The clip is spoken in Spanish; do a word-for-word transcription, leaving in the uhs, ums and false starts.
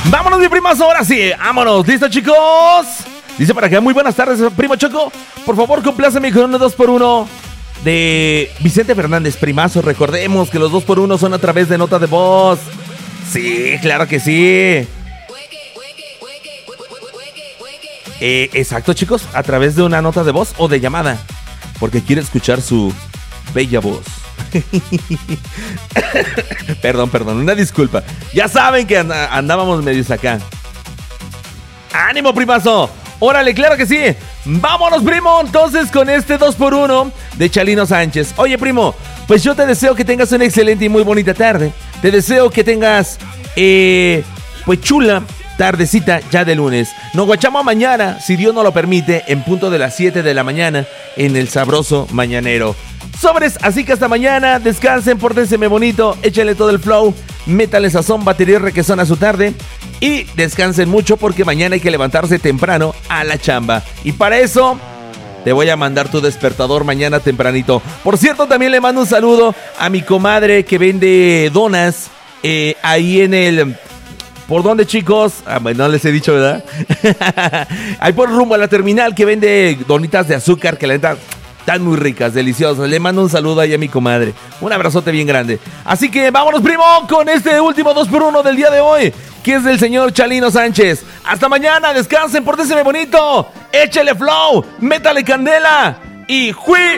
Vámonos, mi primazo, ahora sí, vámonos. ¿Listo, chicos? Dice para acá, muy buenas tardes, primo Choco. Por favor, compláceme con uno dos por uno de Vicente Fernández, primazo. Recordemos que los dos por uno son a través de nota de voz. Sí, claro que sí. Eh, exacto, chicos, a través de una nota de voz o de llamada, porque quiere escuchar su bella voz. Perdón, perdón, una disculpa. Ya saben que and- andábamos medios acá. ¡Ánimo, primazo! ¡Órale, claro que sí! ¡Vámonos, primo! Entonces con este dos por uno de Chalino Sánchez. Oye, primo, pues yo te deseo que tengas una excelente y muy bonita tarde. Te deseo que tengas, eh, pues chula tardecita ya de lunes. Nos guachamos mañana, si Dios nos lo permite, en punto de las siete de la mañana, en el sabroso mañanero. Sobres, así que hasta mañana, descansen, pórtenseme bonito, échenle todo el flow, métanle sazón, batería y requesón a su tarde y descansen mucho porque mañana hay que levantarse temprano a la chamba. Y para eso te voy a mandar tu despertador mañana tempranito. Por cierto, también le mando un saludo a mi comadre que vende donas eh, ahí en el... ¿Por dónde, chicos? Ah, bueno, no les he dicho, ¿verdad? Ahí por rumbo a la terminal que vende donitas de azúcar que la neta están muy ricas, deliciosas. Le mando un saludo ahí a mi comadre. Un abrazote bien grande. Así que vámonos, primo, con este último dos por uno del día de hoy, que es del señor Chalino Sánchez. Hasta mañana, descansen, pórtense bonito, échele flow, métale candela y ¡hui!